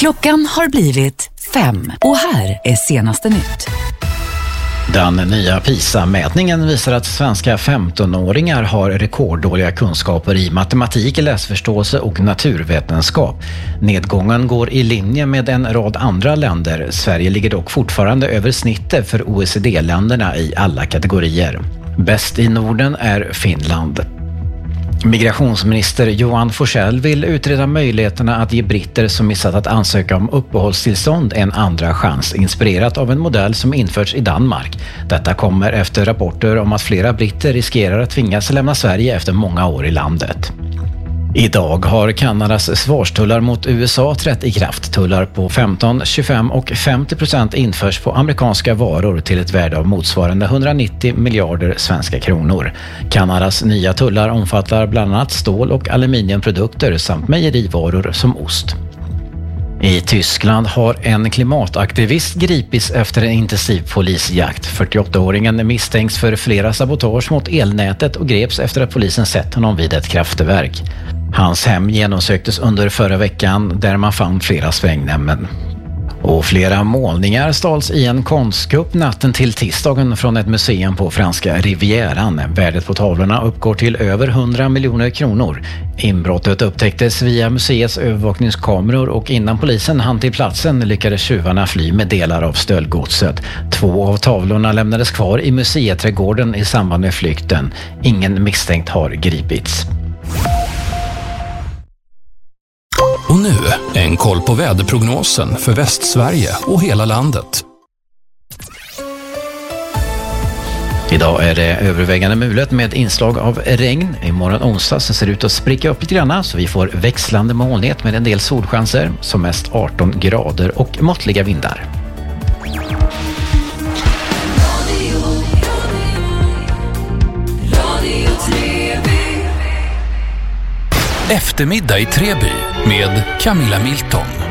Klockan har blivit 5 och här är senaste nytt. Den nya PISA-mätningen visar att svenska 15-åringar har rekorddåliga kunskaper i matematik, läsförståelse och naturvetenskap. Nedgången går i linje med en rad andra länder. Sverige ligger dock fortfarande över snittet för OECD-länderna i alla kategorier. Bäst i Norden är Finland. Migrationsminister Johan Forssell vill utreda möjligheterna att ge britter som missat att ansöka om uppehållstillstånd en andra chans, inspirerat av en modell som införts i Danmark. Detta kommer efter rapporter om att flera britter riskerar att tvingas lämna Sverige efter många år i landet. Idag har Kanadas svarstullar mot USA trätt i kraft. Tullar på 15, 25 och 50% införs på amerikanska varor till ett värde av motsvarande 190 miljarder svenska kronor. Kanadas nya tullar omfattar bland annat stål- och aluminiumprodukter samt mejerivaror som ost. I Tyskland har en klimataktivist gripits efter en intensiv polisjakt. 48-åringen misstänks för flera sabotage mot elnätet och greps efter att polisen sett honom vid ett kraftverk. Hans hem genomsöktes under förra veckan där man fann flera sprängämnen. Och flera målningar stals i en konstkupp natten till tisdagen från ett museum på franska Rivieran. Värdet på tavlorna uppgår till över 100 miljoner kronor. Inbrottet upptäcktes via museets övervakningskameror och innan polisen hann till platsen lyckades tjuvarna fly med delar av stöldgodset. 2 av tavlorna lämnades kvar i museeträdgården i samband med flykten. Ingen misstänkt har gripits. Och nu en koll på väderprognosen för Västsverige och hela landet. Idag är det övervägande mulet med inslag av regn. Imorgon onsdag så ser det ut att spricka upp lite grann så vi får växlande molnighet med en del solchanser, som mest 18 grader och måttliga vindar. Eftermiddag i Treby med Camilla Milton.